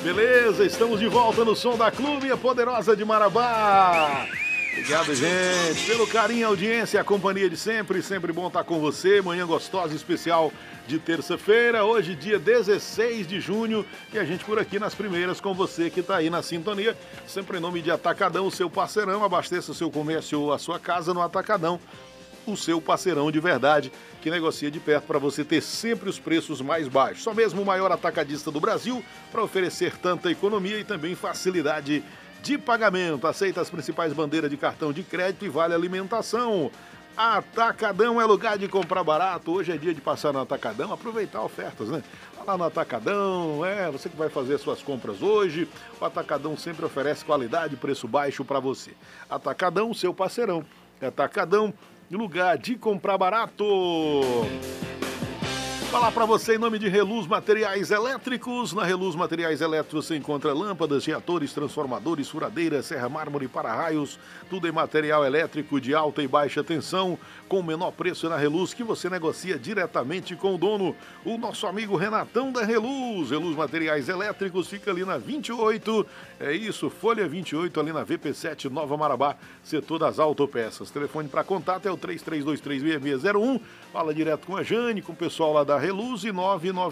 Beleza, estamos de volta no Som da Clube, a Poderosa de Marabá. Obrigado, gente, pelo carinho e audiência, a companhia de sempre. Sempre bom estar com você. Manhã gostosa, especial de terça-feira. Hoje, dia 16 de junho. E a gente por aqui nas primeiras com você que está aí na sintonia. Sempre em nome de Atacadão, o seu parceirão. Abasteça o seu comércio ou a sua casa no Atacadão. O seu parceirão de verdade, que negocia de perto para você ter sempre os preços mais baixos. Só mesmo o maior atacadista do Brasil para oferecer tanta economia e também facilidade de pagamento. Aceita as principais bandeiras de cartão de crédito e vale alimentação. Atacadão é lugar de comprar barato. Hoje é dia de passar no Atacadão, aproveitar ofertas, né? Vai lá no Atacadão, você que vai fazer suas compras hoje. O Atacadão sempre oferece qualidade e preço baixo para você. Atacadão, seu parceirão. Atacadão, lugar de comprar barato. Falar para você em nome de Reluz Materiais Elétricos. Na Reluz Materiais Elétricos você encontra lâmpadas, reatores, transformadores, furadeiras, serra mármore, para-raios, tudo em material elétrico de alta e baixa tensão, com o menor preço na Reluz, que você negocia diretamente com o dono, o nosso amigo Renatão da Reluz. Reluz Materiais Elétricos fica ali na 28, Folha 28, ali na VP7 Nova Marabá, setor das autopeças. Telefone para contato é o 33236601. Fala direto com a Jane, com o pessoal lá da Reluz e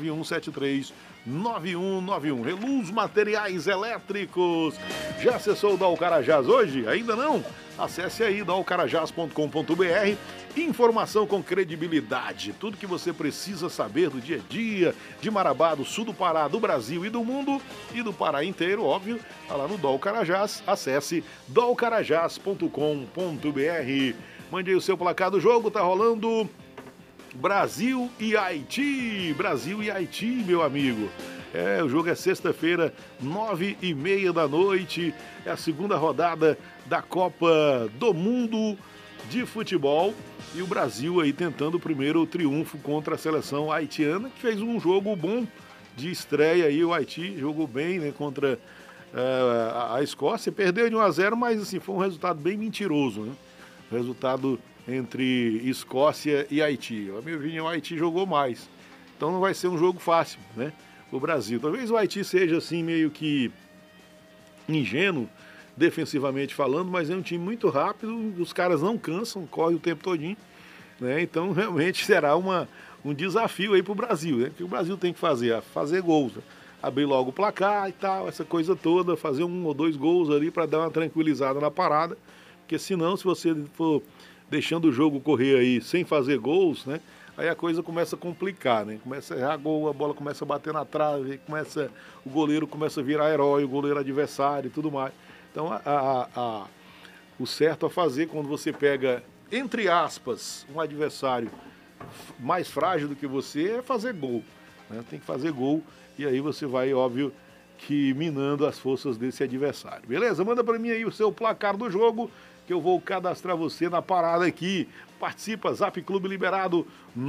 991739191. Reluz Materiais Elétricos. Já acessou o Dal Carajás hoje? Ainda não? Acesse aí dalcarajás.com.br. Informação com credibilidade. Tudo que você precisa saber do dia a dia de Marabá, do sul do Pará, do Brasil e do mundo e do Pará inteiro, óbvio, tá lá no Dal Carajás. Acesse dalcarajás.com.br. Mande aí o seu placar do jogo, tá rolando Brasil e Haiti. Brasil e Haiti, meu amigo. O jogo é sexta-feira, 9h30 da noite. É a segunda rodada da Copa do Mundo de Futebol. E o Brasil aí tentando o primeiro triunfo contra a seleção haitiana, que fez um jogo bom de estreia aí. O Haiti jogou bem, né, contra a Escócia. Perdeu de 1-0, mas assim, foi um resultado bem mentiroso, né? Resultado entre Escócia e Haiti. A minha opinião, o Haiti jogou mais. Então não vai ser um jogo fácil, né? O Brasil. Talvez o Haiti seja assim meio que ingênuo, defensivamente falando, mas é um time muito rápido, os caras não cansam, correm o tempo todinho, né? Então realmente será um desafio aí pro Brasil, né? O que o Brasil tem que fazer? Fazer gols, né? Abrir logo o placar e tal, essa coisa toda, fazer 1 ou 2 gols ali para dar uma tranquilizada na parada, porque senão, se você for deixando o jogo correr aí sem fazer gols, né? Aí a coisa começa a complicar, né? Começa a errar gol, a bola começa a bater na trave, o goleiro começa a virar herói, o goleiro adversário e tudo mais. Então, o certo a fazer quando você pega, entre aspas, um adversário mais frágil do que você é fazer gol, né? Tem que fazer gol e aí você vai, óbvio, que minando as forças desse adversário. Beleza? Manda pra mim aí o seu placar do jogo, que eu vou cadastrar você na parada aqui. Participa, Zap Clube liberado,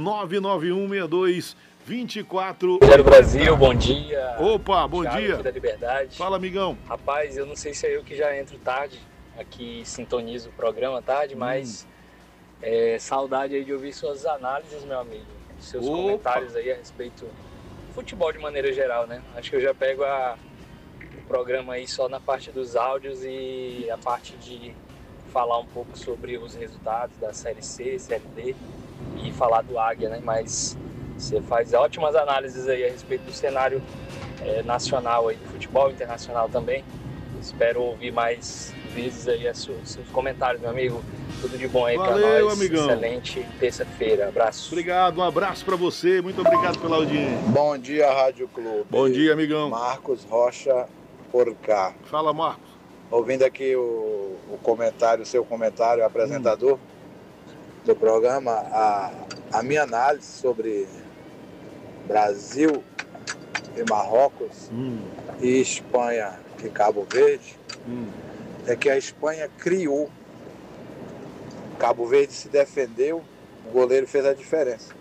9916224. Brasil, bom dia. Opa, bom Thiago, dia. Aqui da Liberdade. Fala, amigão. Rapaz, eu não sei se é eu que já entro tarde, aqui sintonizo o programa tarde, mas saudade aí de ouvir suas análises, meu amigo. Seus comentários aí a respeito do futebol de maneira geral, né? Acho que eu já pego o programa aí só na parte dos áudios e a parte de falar um pouco sobre os resultados da Série C, Série D e falar do Águia, né? Mas você faz ótimas análises aí a respeito do cenário nacional aí, do futebol internacional também. Espero ouvir mais vezes aí seus comentários, meu amigo. Tudo de bom aí pra nós. Amigão. Excelente terça-feira. Abraço. Obrigado, um abraço pra você. Muito obrigado pela audiência. Bom dia, Rádio Clube. Bom dia, amigão. Marcos Rocha, por cá. Fala, Marcos. Ouvindo aqui o seu comentário, apresentador do programa, a minha análise sobre Brasil e Marrocos e Espanha e Cabo Verde é que a Espanha criou, Cabo Verde se defendeu, o goleiro fez a diferença.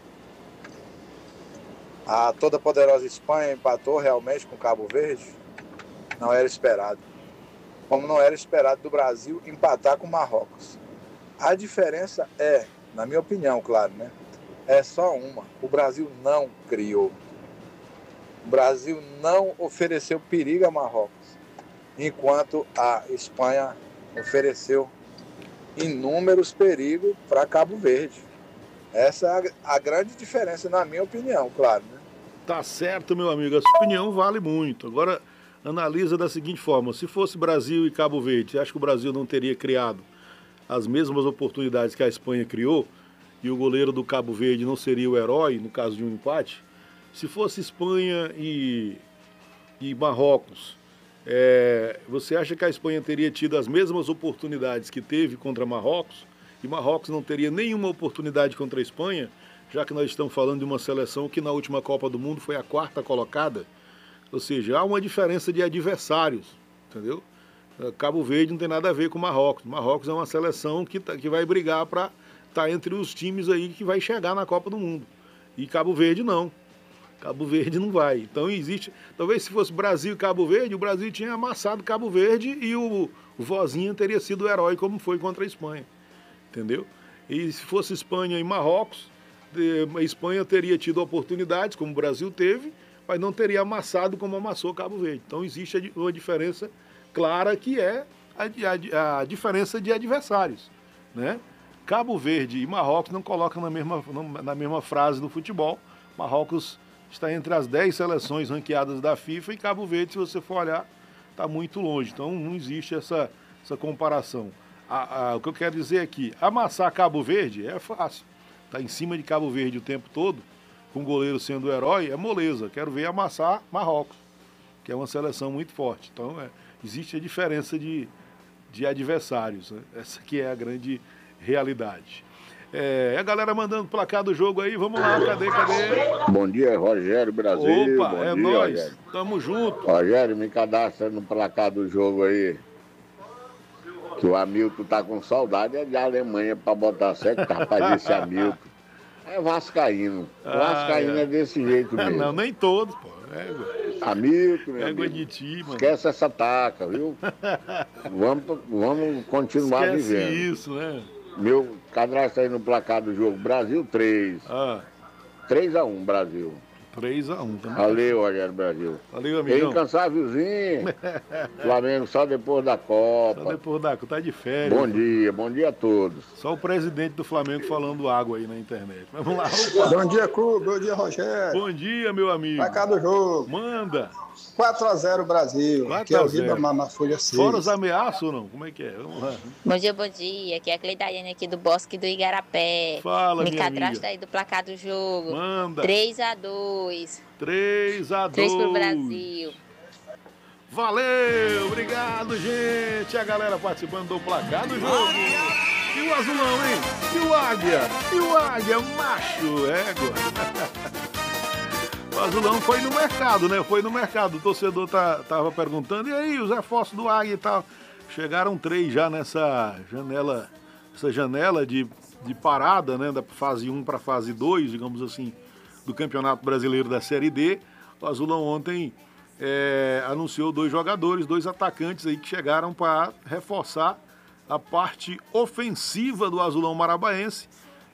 A toda poderosa Espanha empatou realmente com Cabo Verde, não era esperado. Como não era esperado do Brasil empatar com Marrocos. A diferença na minha opinião, claro, né? É só uma. O Brasil não criou. O Brasil não ofereceu perigo a Marrocos, enquanto a Espanha ofereceu inúmeros perigos para Cabo Verde. Essa é a grande diferença, na minha opinião, claro, né? Tá certo, meu amigo. A sua opinião vale muito. Agora, analisa da seguinte forma. Se fosse Brasil e Cabo Verde, você acha que o Brasil não teria criado as mesmas oportunidades que a Espanha criou? E o goleiro do Cabo Verde não seria o herói, no caso de um empate? Se fosse Espanha e Marrocos, você acha que a Espanha teria tido as mesmas oportunidades que teve contra Marrocos? E Marrocos não teria nenhuma oportunidade contra a Espanha? Já que nós estamos falando de uma seleção que na última Copa do Mundo foi a 4ª colocada. Ou seja, há uma diferença de adversários, entendeu? Cabo Verde não tem nada a ver com Marrocos. Marrocos é uma seleção que vai brigar para estar entre os times aí que vai chegar na Copa do Mundo. E Cabo Verde não. Cabo Verde não vai. Então existe... Talvez se fosse Brasil e Cabo Verde, o Brasil tinha amassado Cabo Verde e o Vozinha teria sido o herói como foi contra a Espanha. Entendeu? E se fosse Espanha e Marrocos, a Espanha teria tido oportunidades, como o Brasil teve, mas não teria amassado como amassou Cabo Verde. Então existe uma diferença clara que é a diferença de adversários, né? Cabo Verde e Marrocos não colocam na mesma frase do futebol. Marrocos está entre as 10 seleções ranqueadas da FIFA e Cabo Verde, se você for olhar, está muito longe. Então não existe essa comparação. O que eu quero dizer aqui, amassar Cabo Verde é fácil. Tá em cima de Cabo Verde o tempo todo, com o goleiro sendo o herói, é moleza. Quero ver amassar Marrocos, que é uma seleção muito forte. Então, existe a diferença de adversários, né? Essa que é a grande realidade. A galera mandando o placar do jogo aí, vamos lá, cadê? Bom dia, Rogério Brasil. Opa, bom é dia, nóis, Rogério. Tamo junto. Rogério, me cadastra no placar do jogo aí. Que o Hamilton tá com saudade de Alemanha pra botar certo, rapaz, esse Hamilton. É vascaíno. Vascaíno é desse jeito mesmo. Não, nem todos, pô. Hamilton, meu Égua amigo. de ti, mano. Esquece essa taca, viu? Vamos continuar Esquece vivendo. isso, né? Meu cadastro aí no placar do jogo. Brasil 3. 3-1, Brasil. 3-1. Tá? Valeu, Rogério Brasil. Valeu, amigão. Incansávelzinho. Flamengo só depois da Copa. Só depois da Copa. Tá de férias. Bom dia a todos. Só o presidente do Flamengo falando água aí na internet. Vamos lá. Bom dia, Clube. Bom dia, Rogério. Bom dia, meu amigo. Pra cá do jogo. Manda. 4-0 Brasil. 4-0. Aqui é o Ribamar na Folha 6. Fora os ameaços ou não? Como é que é? Vamos lá. Bom dia. Aqui é a Cleidaiane aqui do Bosque do Igarapé. Fala, Me minha cadastra amiga. aí do placar do jogo. Manda. 3-2. 3-2. 3 pro Brasil. Valeu, obrigado, gente. A galera participando do placar do jogo. E o azulão, hein? E o águia, macho, égua. O azulão foi no mercado, né? Foi no mercado. O torcedor tava perguntando, e aí, os reforços do águia e tal. Chegaram 3 já nessa janela de parada, né? Da fase 1 para fase 2, digamos assim, do Campeonato Brasileiro da Série D. O azulão ontem anunciou 2 jogadores, 2 atacantes aí que chegaram para reforçar a parte ofensiva do azulão marabaense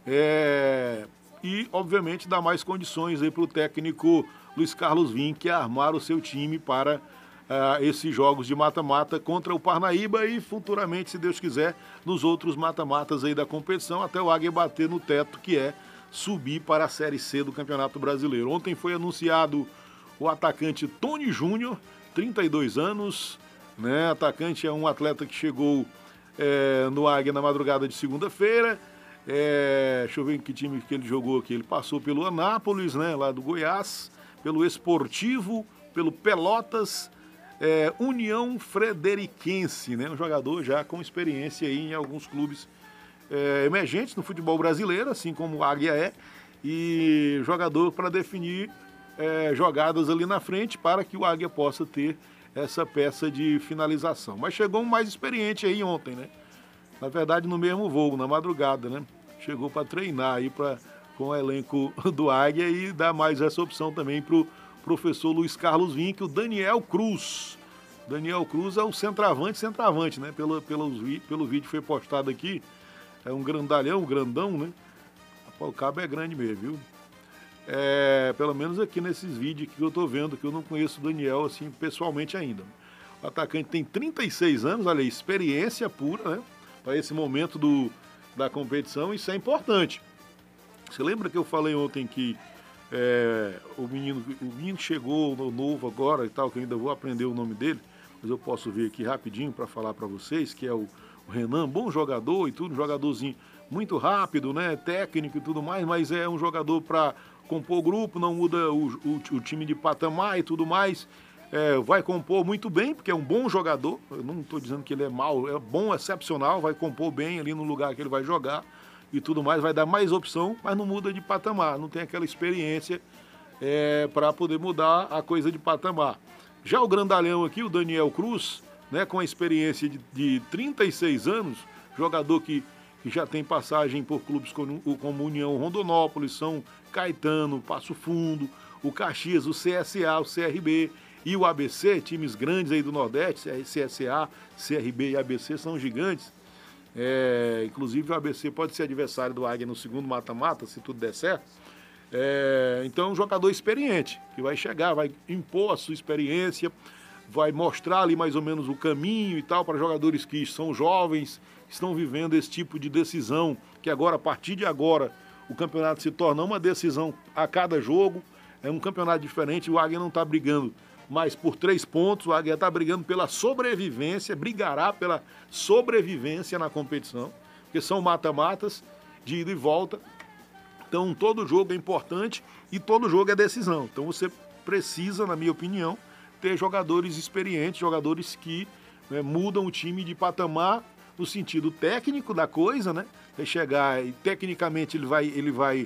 e, obviamente, dar mais condições aí para o técnico Luiz Carlos Vinck armar o seu time para esses jogos de mata-mata contra o Parnaíba e futuramente, se Deus quiser, nos outros mata-matas aí da competição, até o Águia bater no teto, que é subir para a Série C do Campeonato Brasileiro. Ontem foi anunciado o atacante Tony Júnior, 32 anos, né? Atacante é um atleta que chegou no Águia na madrugada de segunda-feira. Deixa eu ver em que time que ele jogou aqui. Ele passou pelo Anápolis, né? Lá do Goiás, pelo Esportivo, pelo Pelotas, União Frederiquense, né? Um jogador já com experiência aí em alguns clubes emergentes no futebol brasileiro, assim como o Águia e jogador para definir jogadas ali na frente para que o Águia possa ter essa peça de finalização. Mas chegou um mais experiente aí ontem, né? Na verdade, no mesmo voo, na madrugada, né? Chegou para treinar aí com o elenco do Águia e dar mais essa opção também para o professor Luiz Carlos Vinck, o Daniel Cruz. Daniel Cruz é o centroavante, né? Pelo vídeo que foi postado aqui, é um grandalhão, um grandão, né? O cabo é grande mesmo, viu? pelo menos aqui nesses vídeos que eu estou vendo, que eu não conheço o Daniel assim pessoalmente ainda. O atacante tem 36 anos, olha aí, experiência pura, né? Para esse momento da competição, isso é importante. Você lembra que eu falei ontem que o menino chegou novo agora e tal, que eu ainda vou aprender o nome dele, mas eu posso ver aqui rapidinho para falar para vocês, que é o Renan, bom jogador e tudo, um jogadorzinho muito rápido, né? Técnico e tudo mais, mas é um jogador para compor o grupo, não muda o time de patamar e tudo mais. Vai compor muito bem, porque é um bom jogador. Eu não estou dizendo que ele é mau, é bom, excepcional, vai compor bem ali no lugar que ele vai jogar e tudo mais, vai dar mais opção, mas não muda de patamar, não tem aquela experiência para poder mudar a coisa de patamar. Já o grandalhão aqui, o Daniel Cruz, né, com a experiência de 36 anos, jogador que já tem passagem por clubes como União Rondonópolis, São Caetano, Passo Fundo, o Caxias, o CSA, o CRB e o ABC, times grandes aí do Nordeste, CSA, CRB e ABC são gigantes. Inclusive o ABC pode ser adversário do Águia no segundo mata-mata, se tudo der certo. Então um jogador experiente, que vai chegar, vai impor a sua experiência, vai mostrar ali mais ou menos o caminho e tal para jogadores que são jovens, que estão vivendo esse tipo de decisão, que agora, a partir de agora, o campeonato se torna uma decisão a cada jogo, é um campeonato diferente, o Águia não está brigando mais por 3 pontos, o Águia está brigando pela sobrevivência, brigará pela sobrevivência na competição, porque são mata-matas de ida e volta, então todo jogo é importante e todo jogo é decisão, então você precisa, na minha opinião, ter jogadores experientes, jogadores que mudam o time de patamar no sentido técnico da coisa, né? Vai chegar e tecnicamente ele vai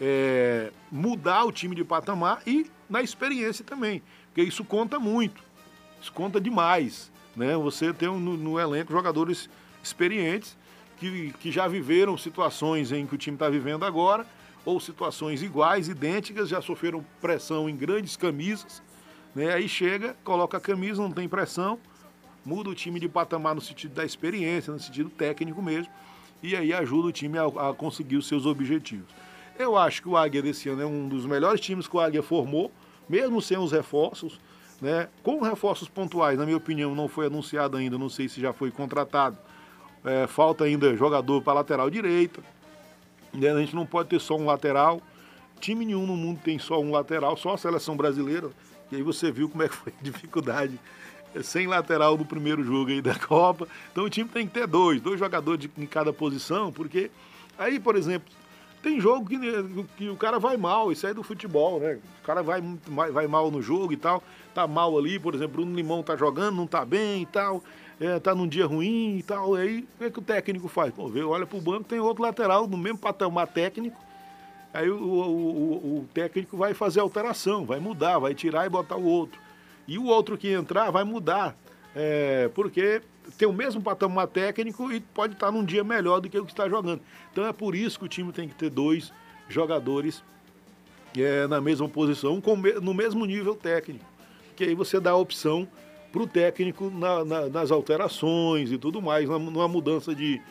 mudar o time de patamar e na experiência também, porque isso conta muito, isso conta demais, né? Você tem no elenco jogadores experientes que já viveram situações em que o time está vivendo agora, ou situações iguais, idênticas, já sofreram pressão em grandes camisas, né? Aí chega, coloca a camisa, não tem pressão, muda o time de patamar no sentido da experiência, no sentido técnico mesmo, e aí ajuda o time a conseguir os seus objetivos. Eu acho que o Águia desse ano é um dos melhores times que o Águia formou, mesmo sem os reforços, né? Com reforços pontuais, na minha opinião, não foi anunciado ainda, não sei se já foi contratado. Falta ainda jogador para lateral direita, né? A gente não pode ter só um lateral, time nenhum no mundo tem só um lateral, só a seleção brasileira, e aí você viu como é que foi a dificuldade sem lateral no primeiro jogo aí da Copa. Então o time tem que ter dois jogadores em cada posição, porque aí, por exemplo, tem jogo que o cara vai mal, isso aí é do futebol, né? O cara vai mal no jogo e tal, tá mal ali, por exemplo, o Bruno Limão tá jogando, não tá bem e tal, tá num dia ruim e tal, aí o que é que o técnico faz? Pô, olha pro banco, tem outro lateral no mesmo patamar técnico, aí o técnico vai fazer alteração, vai mudar, vai tirar e botar o outro. E o outro que entrar vai mudar, porque tem o mesmo patamar técnico e pode estar num dia melhor do que o que está jogando. Então é por isso que o time tem que ter 2 jogadores na mesma posição, no mesmo nível técnico. Que aí você dá a opção para o técnico nas alterações e tudo mais, numa mudança de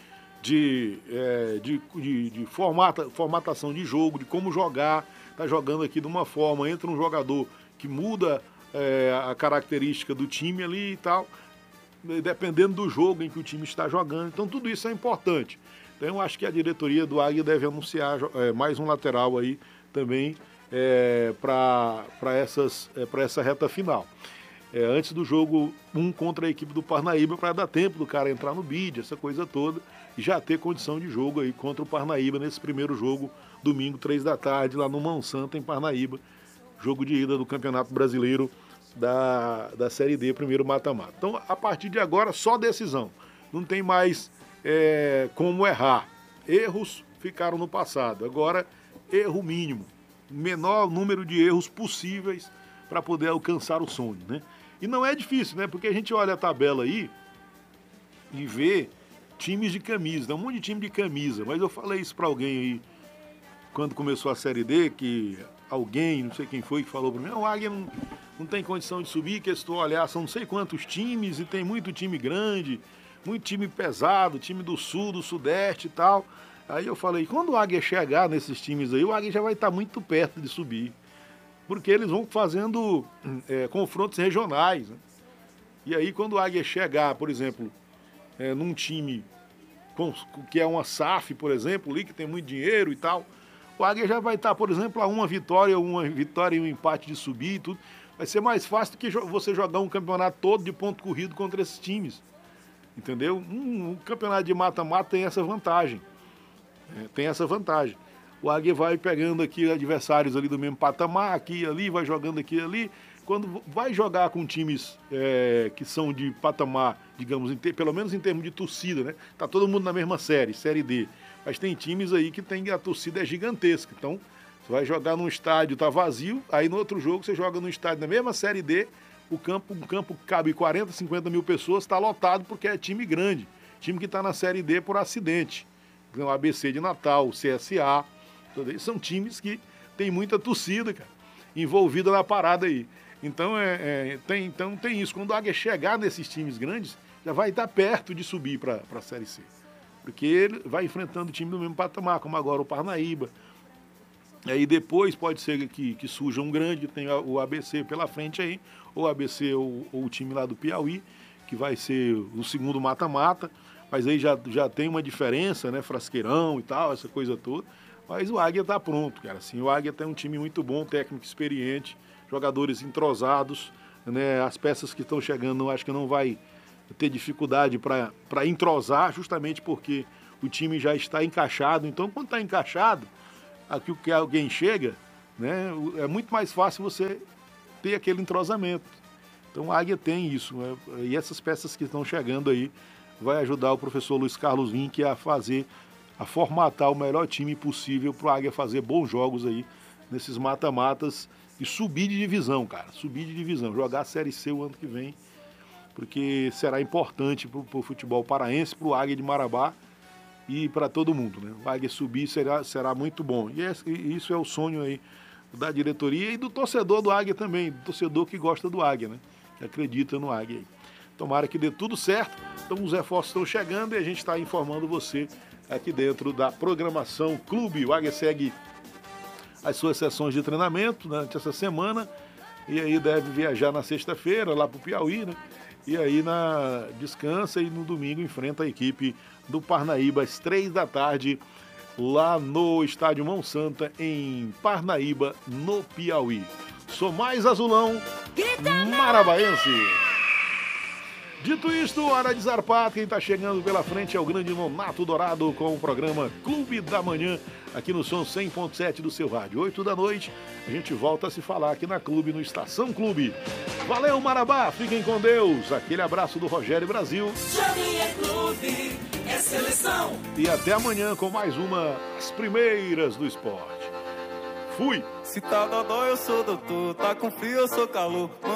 formatação de jogo, de como jogar. Está jogando aqui de uma forma, entra um jogador que muda a característica do time ali e tal, dependendo do jogo em que o time está jogando. Então tudo isso é importante. Então eu acho que a diretoria do Águia deve anunciar mais um lateral aí também para essa reta final. Antes do jogo 1 contra a equipe do Parnaíba, para dar tempo do cara entrar no bid, essa coisa toda, e já ter condição de jogo aí contra o Parnaíba nesse primeiro jogo, domingo, 3 da tarde, lá no Monsanto, em Parnaíba. Jogo de ida do Campeonato Brasileiro da Série D, primeiro mata-mata. Então, a partir de agora, só decisão. Não tem mais como errar. Erros ficaram no passado. Agora, erro mínimo. Menor número de erros possíveis para poder alcançar o sonho, né? E não é difícil, né? Porque a gente olha a tabela aí e vê times de camisa. Tem um monte de time de camisa. Mas eu falei isso para alguém aí quando começou a Série D, que alguém, não sei quem foi, que falou para mim, o Águia não tem condição de subir, que estou olhar, são não sei quantos times, e tem muito time grande, muito time pesado, time do Sul, do Sudeste e tal, Aí eu falei, quando o Águia chegar nesses times aí, o Águia já vai estar muito perto de subir. Porque eles vão fazendo confrontos regionais, né? E aí quando o Águia chegar, por exemplo, num time que é uma SAF, por exemplo, ali, que tem muito dinheiro e tal, o Águia já vai estar, por exemplo, a uma vitória e um empate de subir e tudo. Vai ser mais fácil do que você jogar um campeonato todo de ponto corrido contra esses times. Entendeu? Um campeonato de mata-mata tem essa vantagem. Tem essa vantagem. O Águia vai pegando aqui adversários ali do mesmo patamar, aqui e ali, vai jogando aqui e ali. Quando vai jogar com times que são de patamar, digamos, pelo menos em termos de torcida, né? Tá todo mundo na mesma série D. Mas tem times aí que a torcida é gigantesca. Então, você vai jogar num estádio, tá vazio, aí no outro jogo você joga num estádio na mesma série D, um campo que cabe 40, 50 mil pessoas, está lotado porque é time grande. Time que está na série D por acidente. O ABC de Natal, o CSA, são times que tem muita torcida, cara, envolvida na parada aí. Então tem isso. Quando o Águia chegar nesses times grandes, já vai estar perto de subir para a Série C. Porque ele vai enfrentando time do mesmo patamar, como agora o Parnaíba. Aí depois pode ser que surja um grande, tem o ABC pela frente aí, ou o ABC ou o time lá do Piauí, que vai ser o segundo mata-mata. Mas aí já tem uma diferença, né? Frasqueirão e tal, essa coisa toda. Mas o Águia tá pronto, cara. Assim, o Águia tem um time muito bom, técnico experiente, jogadores entrosados, né? As peças que estão chegando, acho que não vai ter dificuldade para entrosar, justamente porque o time já está encaixado. Então, quando está encaixado, aqui que alguém chega, né? É muito mais fácil você ter aquele entrosamento. Então, a Águia tem isso, né? E essas peças que estão chegando aí vai ajudar o professor Luiz Carlos Vinck a formatar o melhor time possível para o Águia fazer bons jogos aí nesses mata-matas e subir de divisão, cara. Subir de divisão, jogar a Série C o ano que vem, porque será importante para o futebol paraense, para o Águia de Marabá e para todo mundo, né? O Águia subir será muito bom. E isso é o sonho aí da diretoria e do torcedor do Águia também, do torcedor que gosta do Águia, né? Que acredita no Águia aí. Tomara que dê tudo certo. Então os reforços estão chegando e a gente está informando você aqui dentro da programação Clube. O Águia segue as suas sessões de treinamento durante essa semana e aí deve viajar na sexta-feira lá para o Piauí, né? E aí descansa e no domingo enfrenta a equipe do Parnaíba às 15h lá no Estádio Mão Santa em Parnaíba, no Piauí. Sou mais azulão marabaense. Dito isto, hora de zarpar. Quem está chegando pela frente é o grande Nonato Dourado com o programa Clube da Manhã, aqui no som 100.7 do seu rádio. 8h, a gente volta a se falar aqui na Clube, no Estação Clube. Valeu, Marabá, fiquem com Deus. Aquele abraço do Rogério Brasil. Clube, é seleção. E até amanhã com mais uma As Primeiras do Esporte. Fui. Se tá dodói, eu sou doutor. Tá com frio, eu sou calor.